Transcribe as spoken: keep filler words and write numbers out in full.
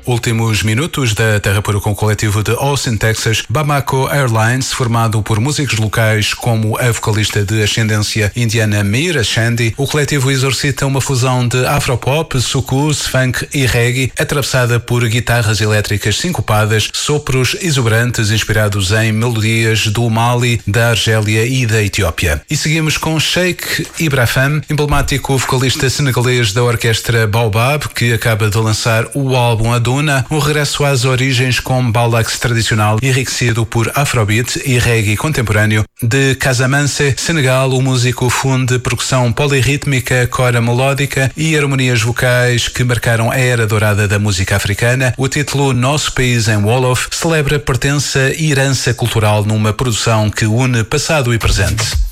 Últimos minutos da Terra Pura com o coletivo de Austin, Texas, Bamako Airlines, formado por músicos locais como a vocalista de ascendência indiana Mira Shandy. O coletivo exorcita uma fusão de afropop, soukous, funk e reggae, atravessada por guitarras elétricas sincopadas, sopros exuberantes inspirados em melodias do Mali, da Argélia e da Etiópia. E seguimos com Sheikh Ibrahim, emblemático vocalista senegalês da orquestra Baobab, que acaba de lançar o álbum Aduna, um regresso às origens com balax tradicional enriquecido por afrobeat e reggae contemporâneo. De Casamance, Senegal, o músico funde percussão polirrítmica, cora melódica e harmonias vocais que marcaram a era dourada da música africana. O título Nosso País em Wolof celebra pertença e herança cultural numa produção que une passado e presente.